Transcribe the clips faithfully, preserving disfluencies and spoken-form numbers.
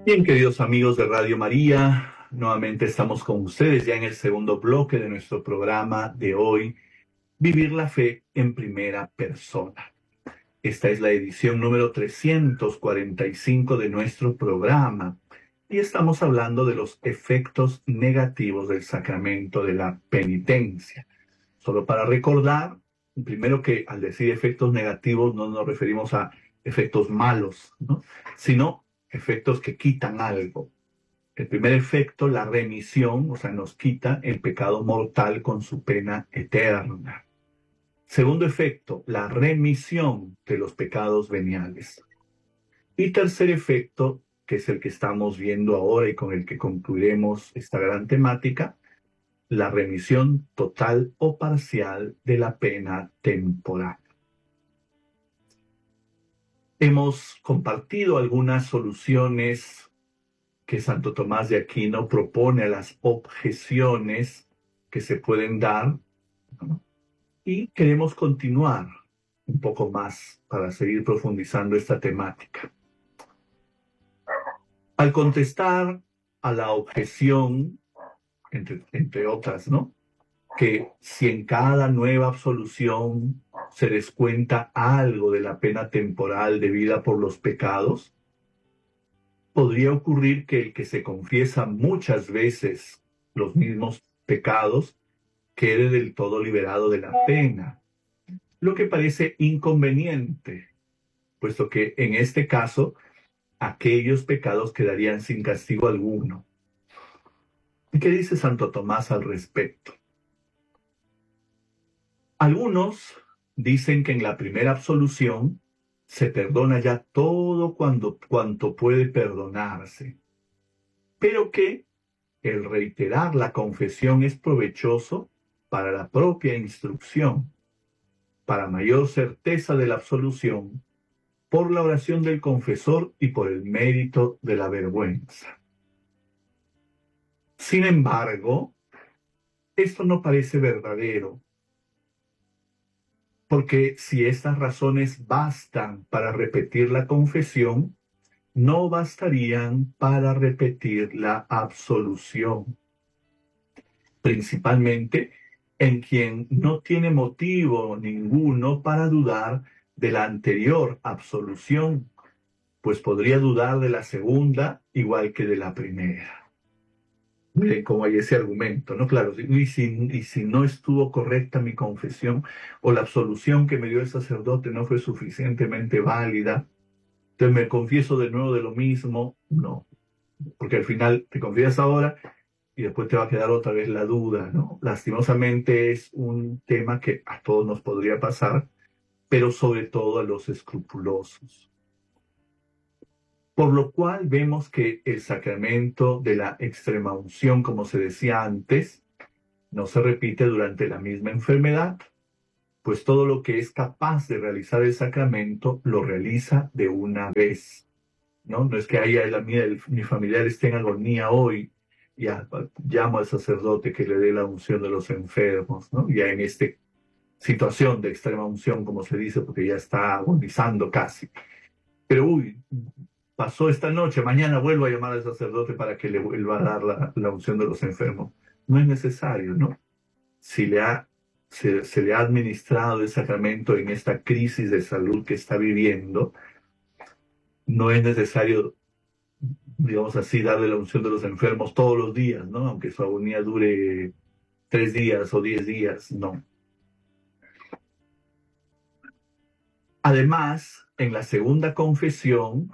Bien, queridos amigos de Radio María, nuevamente estamos con ustedes ya en el segundo bloque de nuestro programa de hoy, Vivir la Fe en Primera Persona. Esta es la edición número trescientos cuarenta y cinco de nuestro programa y estamos hablando de los efectos negativos del sacramento de la penitencia. Solo para recordar, primero que al decir efectos negativos no nos referimos a efectos malos, ¿no? Sino efectos que quitan algo. El primer efecto, la remisión, o sea, nos quita el pecado mortal con su pena eterna. Segundo efecto, la remisión de los pecados veniales. Y tercer efecto, que es el que estamos viendo ahora y con el que concluiremos esta gran temática, la remisión total o parcial de la pena temporal. Hemos compartido algunas soluciones que Santo Tomás de Aquino propone a las objeciones que se pueden dar, ¿no? Y queremos continuar un poco más para seguir profundizando esta temática. Al contestar a la objeción, entre, entre otras, ¿no?, que si en cada nueva absolución se descuenta algo de la pena temporal debida por los pecados, podría ocurrir que el que se confiesa muchas veces los mismos pecados quede del todo liberado de la pena, lo que parece inconveniente, puesto que en este caso aquellos pecados quedarían sin castigo alguno. ¿Y qué dice Santo Tomás al respecto? Algunos dicen que en la primera absolución se perdona ya todo cuando, cuanto puede perdonarse, pero que el reiterar la confesión es provechoso para la propia instrucción, para mayor certeza de la absolución, por la oración del confesor y por el mérito de la vergüenza. Sin embargo, esto no parece verdadero, porque si estas razones bastan para repetir la confesión, no bastarían para repetir la absolución, principalmente en quien no tiene motivo ninguno para dudar de la anterior absolución, pues podría dudar de la segunda igual que de la primera. Miren cómo hay ese argumento, ¿no? Claro, y si, y si no estuvo correcta mi confesión o la absolución que me dio el sacerdote no fue suficientemente válida, entonces me confieso de nuevo de lo mismo. No, porque al final te confiesas ahora y después te va a quedar otra vez la duda, ¿no? Lastimosamente es un tema que a todos nos podría pasar, pero sobre todo a los escrupulosos. Por lo cual vemos que el sacramento de la extremaunción, como se decía antes, no se repite durante la misma enfermedad, pues todo lo que es capaz de realizar el sacramento lo realiza de una vez, ¿no? No es que haya la mía, el, mi familiar esté en agonía hoy, ya llamo al sacerdote que le dé la unción de los enfermos, ¿no? Ya en esta situación de extrema unción, como se dice, porque ya está agonizando casi. Pero uy, pasó esta noche, mañana vuelvo a llamar al sacerdote para que le vuelva a dar la, la unción de los enfermos. No es necesario, ¿no? Si le ha, se, se le ha administrado el sacramento en esta crisis de salud que está viviendo, no es necesario, digamos así, darle la unción de los enfermos todos los días, ¿no? Aunque su agonía dure tres días o diez días, no. Además, en la segunda confesión,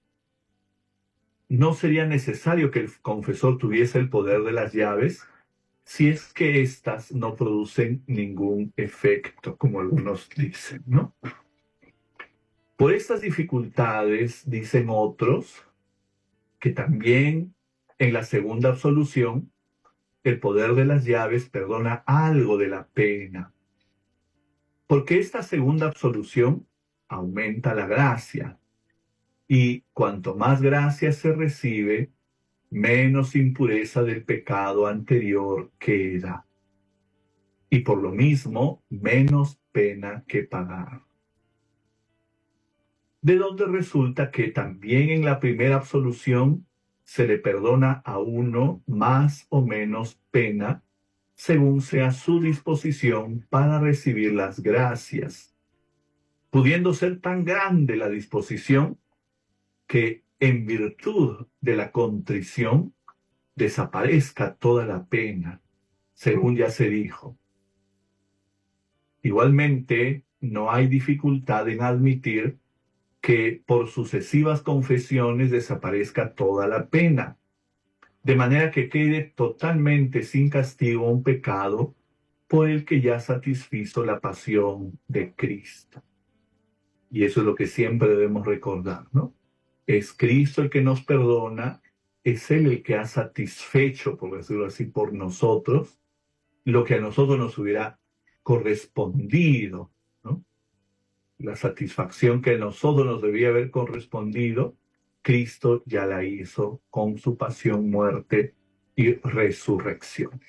no sería necesario que el confesor tuviese el poder de las llaves si es que éstas no producen ningún efecto, como algunos dicen, ¿no? Por estas dificultades, dicen otros, que también en la segunda absolución el poder de las llaves perdona algo de la pena, porque esta segunda absolución aumenta la gracia, y cuanto más gracia se recibe, menos impureza del pecado anterior queda, y por lo mismo menos pena que pagar. De donde resulta que también en la primera absolución se le perdona a uno más o menos pena, según sea su disposición para recibir las gracias, pudiendo ser tan grande la disposición que en virtud de la contrición desaparezca toda la pena, según ya se dijo. Igualmente, no hay dificultad en admitir que por sucesivas confesiones desaparezca toda la pena, de manera que quede totalmente sin castigo un pecado por el que ya satisfizo la pasión de Cristo. Y eso es lo que siempre debemos recordar, ¿no? Es Cristo el que nos perdona, es Él el que ha satisfecho, por decirlo así, por nosotros, lo que a nosotros nos hubiera correspondido, ¿no? La satisfacción que a nosotros nos debía haber correspondido, Cristo ya la hizo con su pasión, muerte y resurrección.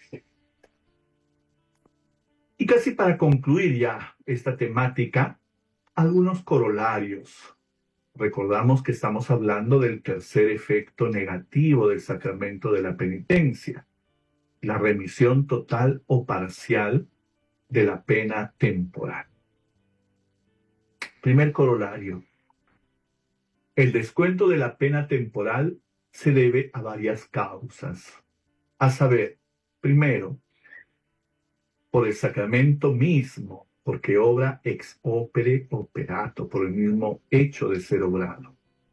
Y casi para concluir ya esta temática, algunos corolarios. Recordamos que estamos hablando del tercer efecto negativo del sacramento de la penitencia, la remisión total o parcial de la pena temporal. Primer corolario. El descuento de la pena temporal se debe a varias causas. A saber, primero, por el sacramento mismo, porque obra ex opere operato, por el mismo hecho de ser obrado.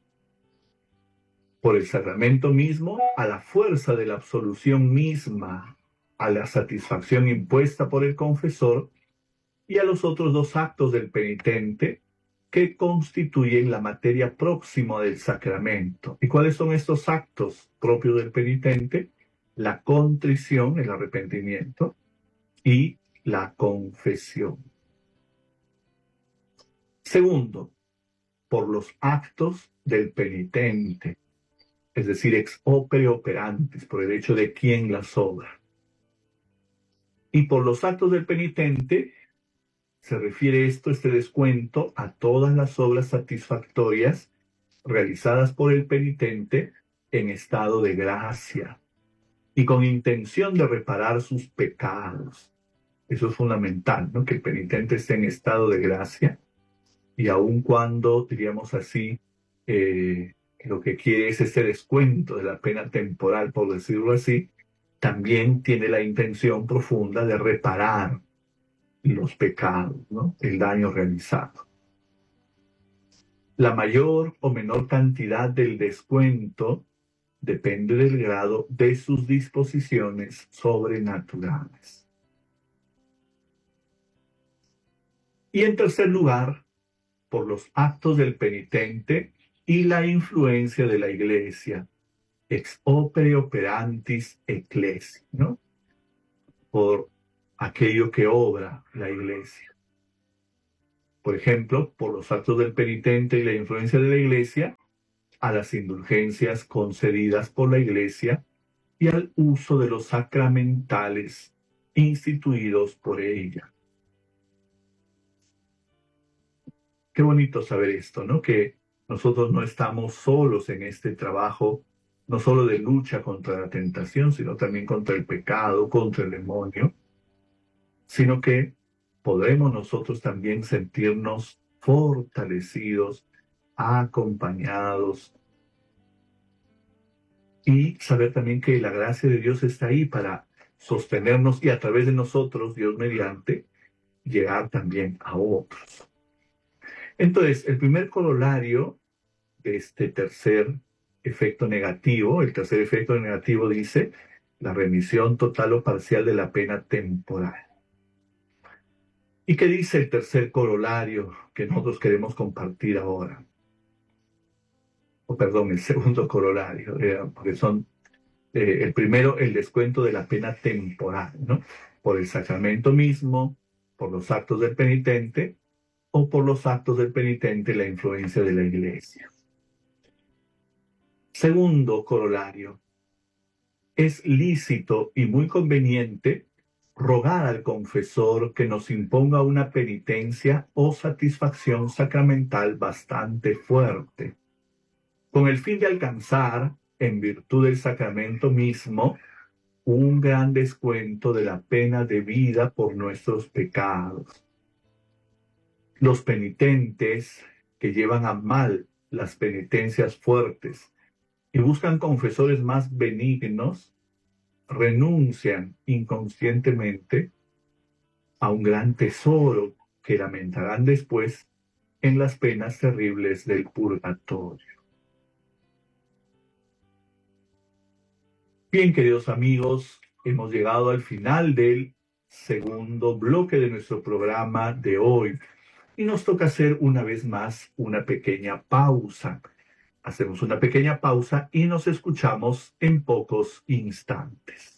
Por el sacramento mismo, a la fuerza de la absolución misma, a la satisfacción impuesta por el confesor y a los otros dos actos del penitente que constituyen la materia próxima del sacramento. ¿Y cuáles son estos actos propios del penitente? La contrición, el arrepentimiento, y la confesión. Segundo, por los actos del penitente, es decir, ex opere operantes, por el hecho de quien las obra. Y por los actos del penitente, se refiere esto, este descuento, a todas las obras satisfactorias realizadas por el penitente en estado de gracia y con intención de reparar sus pecados. Eso es fundamental, ¿no? Que el penitente esté en estado de gracia y aun cuando, diríamos así, eh, lo que quiere es este descuento de la pena temporal, por decirlo así, también tiene la intención profunda de reparar los pecados, ¿no? El daño realizado. La mayor o menor cantidad del descuento depende del grado de sus disposiciones sobrenaturales. Y en tercer lugar, por los actos del penitente y la influencia de la Iglesia, ex opere operantis ecclesia, ¿no? Por aquello que obra la Iglesia. Por ejemplo, por los actos del penitente y la influencia de la Iglesia, a las indulgencias concedidas por la Iglesia y al uso de los sacramentales instituidos por ella. Qué bonito saber esto, ¿no? Que nosotros no estamos solos en este trabajo, no solo de lucha contra la tentación, sino también contra el pecado, contra el demonio, sino que podremos nosotros también sentirnos fortalecidos, acompañados, y saber también que la gracia de Dios está ahí para sostenernos y a través de nosotros, Dios mediante, llegar también a otros. Entonces, el primer corolario de este tercer efecto negativo, el tercer efecto negativo dice la remisión total o parcial de la pena temporal. ¿Y qué dice el tercer corolario que nosotros queremos compartir ahora? O perdón, el segundo corolario, eh, porque son eh, el primero, el descuento de la pena temporal, ¿no? Por el sacramento mismo, por los actos del penitente, o por los actos del penitente la influencia de la Iglesia. Segundo corolario, es lícito y muy conveniente rogar al confesor que nos imponga una penitencia o satisfacción sacramental bastante fuerte, con el fin de alcanzar en virtud del sacramento mismo, un gran descuento de la pena debida por nuestros pecados. Los penitentes que llevan a mal las penitencias fuertes y buscan confesores más benignos, renuncian inconscientemente a un gran tesoro que lamentarán después en las penas terribles del purgatorio. Bien, queridos amigos, hemos llegado al final del segundo bloque de nuestro programa de hoy y nos toca hacer una vez más una pequeña pausa. Hacemos una pequeña pausa y nos escuchamos en pocos instantes.